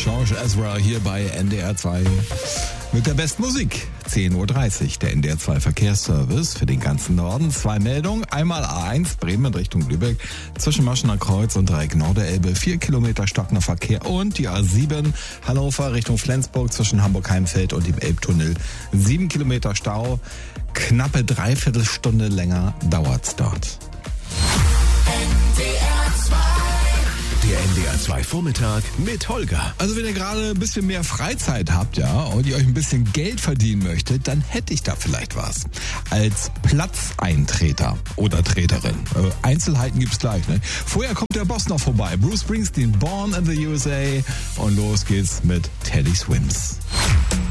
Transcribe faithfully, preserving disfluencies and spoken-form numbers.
George Ezra hier bei N D R zwei mit der besten Musik. zehn Uhr dreißig, der N D R zwei Verkehrsservice für den ganzen Norden. Zwei Meldungen. Einmal A eins, Bremen Richtung Lübeck, zwischen Maschener Kreuz und Dreieck Norderelbe. Vier Kilometer stockender Verkehr. Und die A sieben, Hannover Richtung Flensburg, zwischen Hamburg-Heimfeld und dem Elbtunnel. Sieben Kilometer Stau. Knappe Dreiviertelstunde länger dauert's dort. Der N D R zwei Vormittag mit Holger. Also wenn ihr gerade ein bisschen mehr Freizeit habt, ja, und ihr euch ein bisschen Geld verdienen möchtet, dann hätte ich da vielleicht was. Als Platzeintreter oder Treterin. Äh, Einzelheiten gibt's gleich, ne? Vorher kommt der Boss noch vorbei. Bruce Springsteen, Born in the U S A. Und los geht's mit Teddy Swims.